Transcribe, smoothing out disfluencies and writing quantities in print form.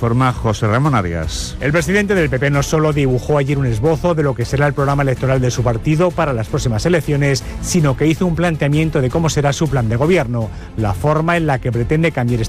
informa José Ramón Arias. El presidente del PP no solo dibujó ayer un esbozo de lo que será el programa electoral de su partido para las próximas elecciones, sino que hizo un planteamiento de cómo será su plan de gobierno, la forma en la que pretende cambiar este